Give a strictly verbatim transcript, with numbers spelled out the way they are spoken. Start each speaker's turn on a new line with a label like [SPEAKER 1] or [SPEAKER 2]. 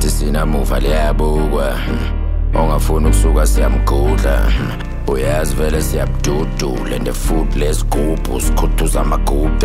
[SPEAKER 1] isikhathi sinamuva liyabukwa ongafuna ukusuka siyamgudla uyazi vele siyabududula and the food lesigubhu sikhuthuza amagubhu